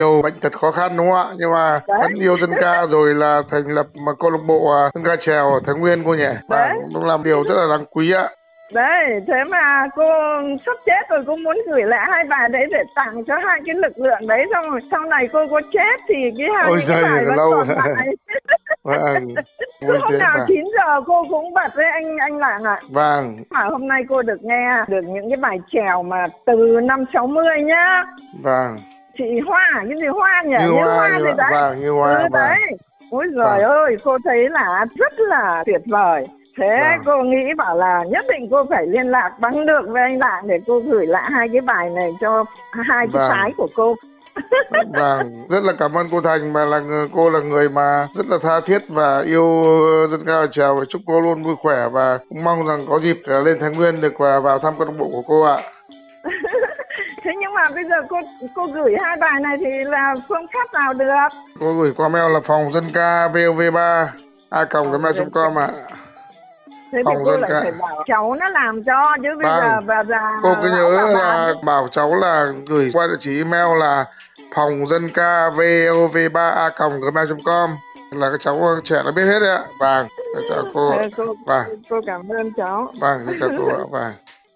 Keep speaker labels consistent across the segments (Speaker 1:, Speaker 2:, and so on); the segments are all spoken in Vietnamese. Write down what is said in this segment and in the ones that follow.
Speaker 1: nhiều bệnh tật khó khăn đúng không ạ? Nhưng mà
Speaker 2: Đấy,
Speaker 1: vẫn yêu dân ca rồi là thành lập một câu lạc bộ dân ca chèo ở Thái Nguyên cô nhỉ? Và
Speaker 2: đấy,
Speaker 1: cũng làm điều rất là đáng quý ạ.
Speaker 2: đấy, thế mà cô sắp chết rồi, cô muốn gửi lại hai bài đấy để tặng cho hai cái lực lượng đấy, xong rồi sau này cô có chết thì
Speaker 1: Ôi
Speaker 2: những cái
Speaker 1: giời,
Speaker 2: bài vẫn
Speaker 1: lâu.
Speaker 2: còn lại.
Speaker 1: Vâng,
Speaker 2: Cứ
Speaker 1: vui
Speaker 2: hôm
Speaker 1: thế
Speaker 2: nào
Speaker 1: mà.
Speaker 2: 9 giờ cô cũng bật với anh Lạng ạ.
Speaker 1: Vâng,
Speaker 2: Mà hôm nay cô được nghe được những cái bài chèo mà từ năm 60 nhá.
Speaker 1: vâng.
Speaker 2: Chị Hoa, cái gì Hoa nhỉ?
Speaker 1: Như
Speaker 2: Như
Speaker 1: hoa,
Speaker 2: Hoa gì đấy.
Speaker 1: vâng, như hoa, vâng,
Speaker 2: Đấy. Ôi giời
Speaker 1: vâng,
Speaker 2: ơi, cô thấy là rất là tuyệt vời. Thế
Speaker 1: vâng,
Speaker 2: cô nghĩ bảo là nhất định cô phải liên lạc bằng được với anh Lạng để cô gửi lại hai cái bài này cho hai cái
Speaker 1: vâng.
Speaker 2: phái của cô.
Speaker 1: Vâng, rất là cảm ơn cô Thành mà cô là người mà rất là tha thiết và yêu dân ca chèo và chúc cô luôn vui khỏe và cũng mong rằng có dịp lên Thái Nguyên được và vào thăm câu lạc bộ của cô ạ.
Speaker 2: Thế nhưng mà bây giờ cô gửi hai bài này thì là phương pháp nào được?
Speaker 1: Cô gửi qua mail là phòng dân ca vov3a@gmail.com ạ.
Speaker 2: Thế thì
Speaker 1: Phòng
Speaker 2: cô
Speaker 1: dân
Speaker 2: lại
Speaker 1: ca.
Speaker 2: phải bảo cháu nó làm cho chứ bây
Speaker 1: Vâng,
Speaker 2: giờ và
Speaker 1: cô cứ
Speaker 2: lão bà
Speaker 1: nhớ
Speaker 2: bán.
Speaker 1: là bảo cháu là gửi qua địa chỉ email là phòng dân ca vov3a@gmail.com là các cháu trẻ nó biết hết đấy ạ. Vâng, chào cô.
Speaker 2: Thế
Speaker 1: Vâng.
Speaker 2: cô cảm ơn cháu.
Speaker 1: Vâng, xin chào cô ạ. Vâng.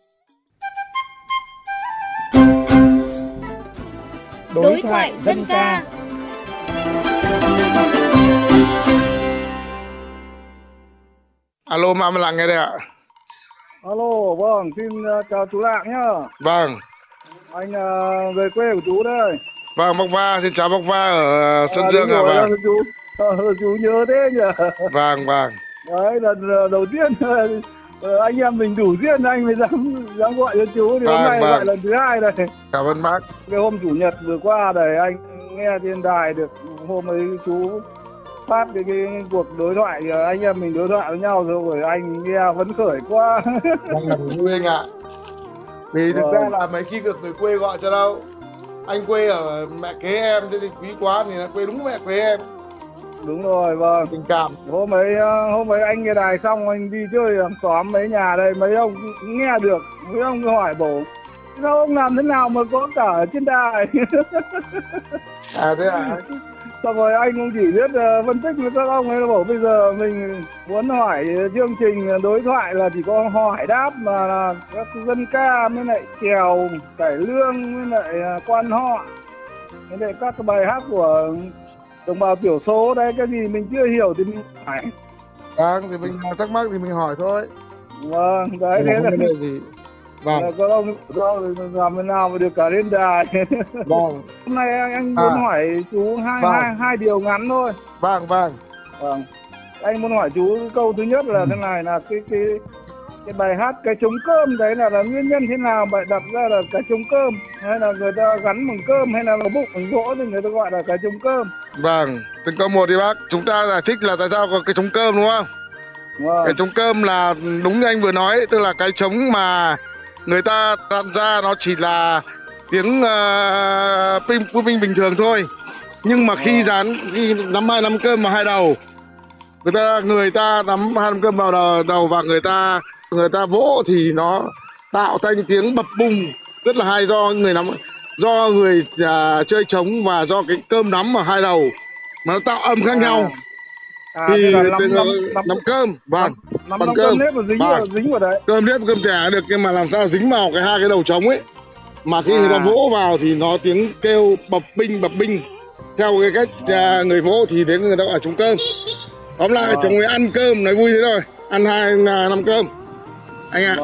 Speaker 3: Đối thoại dân ca.
Speaker 1: Alo, Mam Lạng nghe đây ạ.
Speaker 4: Alo, vâng, xin chào chú Lạng nhá.
Speaker 1: Vâng.
Speaker 4: Anh về quê của chú đây.
Speaker 1: Vâng, Bóc Va, xin chào Bóc Va ở Sơn Dương
Speaker 4: đúng
Speaker 1: ạ.
Speaker 4: rồi,
Speaker 1: Vâng.
Speaker 4: chú, chú nhớ thế nhỉ?
Speaker 1: Vâng, vâng.
Speaker 4: Đấy, lần đầu tiên anh em mình đủ duyên anh mới dám gọi cho chú. Thì hôm nay
Speaker 1: Vâng.
Speaker 4: gọi lần thứ hai này.
Speaker 1: Cảm ơn bác.
Speaker 4: Cái hôm chủ nhật vừa qua này anh nghe trên đài được hôm ấy chú phát cái cuộc đối thoại, anh em mình đối thoại với nhau rồi anh nghe phấn khởi quá.
Speaker 1: Vâng, vui anh ạ. Vì thực ra là mấy khi được người quê gọi cho đâu. Anh quê ở mẹ kế em cho nên quý quá thì là quê đúng mẹ kế em.
Speaker 4: Đúng rồi, vâng.
Speaker 1: Tình cảm.
Speaker 4: Hôm ấy anh nghe đài xong anh đi chơi hàng xóm mấy nhà đây, mấy ông cũng nghe được, mấy ông cứ hỏi bổ sao ông làm thế nào mà có cả ở trên đài.
Speaker 1: À thế à?
Speaker 4: Xong rồi anh cũng chỉ biết phân tích với các ông ấy là bảo bây giờ mình muốn hỏi chương trình đối thoại là chỉ có hỏi đáp mà là các dân ca với lại chèo cải lương với lại quan họ, với lại các cái bài hát của đồng bào thiểu số đấy, cái gì mình chưa hiểu thì mình hỏi.
Speaker 1: Vâng, thì mình thắc mắc thì mình hỏi thôi.
Speaker 4: Vâng, đấy thế là
Speaker 1: không gì. Vâng.
Speaker 4: các ông làm thế nào mà được cả lên đài.
Speaker 1: Vâng.
Speaker 4: Hôm nay anh muốn hỏi chú hai điều ngắn thôi.
Speaker 1: Vâng.
Speaker 4: Vâng. Anh muốn hỏi chú câu thứ nhất là thế này, là cái bài hát cái trống cơm đấy là nguyên nhân thế nào mà đặt ra là cái trống cơm, hay là người ta gắn bằng cơm, hay là bụng bằng gỗ thì người ta gọi là cái trống cơm.
Speaker 1: Vâng, từng câu một đi bác. Chúng ta giải thích là tại sao có cái trống cơm đúng không?
Speaker 4: Vâng.
Speaker 1: Cái trống cơm là đúng như anh vừa nói, tức là cái trống mà người ta đặt ra nó chỉ là tiếng ping bình thường thôi. Nhưng mà khi nắm hai nắm cơm vào hai đầu, người ta nắm hai nắm cơm vào đầu và người ta vỗ thì nó tạo thành tiếng bập bùng rất là hay, do người chơi trống và do cái cơm nắm ở hai đầu mà nó tạo âm khác nhau. Thì nắm cơm, vâng,
Speaker 4: nắm cơm nếp mà dính vào đấy.
Speaker 1: Cơm nếp cơm tẻ được, nhưng mà làm sao dính vào hai cái đầu trống ấy, mà khi người ta vỗ vào thì nó tiếng kêu bập binh theo cái cách người vỗ thì đến người ta gọi trống cơm. Tóm lại trống ấy ăn cơm nói vui thế thôi, ăn hai nắm cơm anh ạ.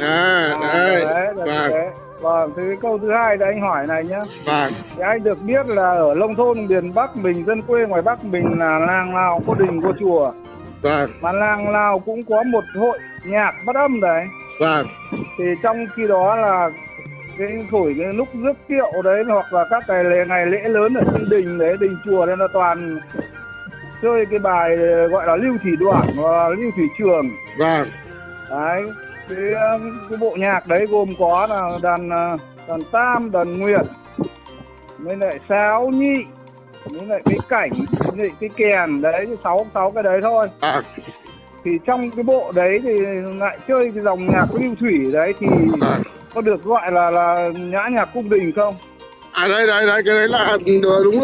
Speaker 4: Vâng, thế câu thứ hai là anh hỏi này nhá.
Speaker 1: Vâng.
Speaker 4: Thì anh được biết là ở nông thôn miền Bắc mình, dân quê ngoài Bắc mình là làng nào có đình có chùa.
Speaker 1: Vâng.
Speaker 4: Mà làng nào cũng có một hội nhạc bắt âm đấy.
Speaker 1: Vâng.
Speaker 4: Thì trong khi đó là cái thổi cái lúc rước kiệu đấy, hoặc là các cái ngày lễ lớn ở trên đình đấy, đình chùa đấy là toàn chơi cái bài gọi là Lưu Thủy Đoạn và Lưu Thủy Trường.
Speaker 1: Vâng.
Speaker 4: Đấy, cái bộ nhạc đấy gồm có là đàn tam, đàn nguyệt, với lại sáo nhị, với lại cái cảnh, với lại cái kèn đấy, sáu cái đấy thôi. Thì trong cái bộ đấy thì lại chơi cái dòng nhạc Lưu Thủy đấy thì có được gọi là nhã nhạc cung đình không?
Speaker 1: Đây cái đấy là đúng